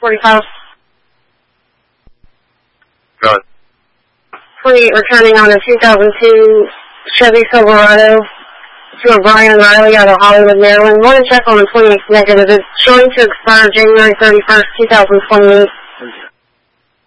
45. Go ahead. 28 returning on a 2002 Chevy Silverado to a Brian Riley out of Hollywood, Maryland. Want to check on the 28 negative. It's showing to expire January 31st, 2028.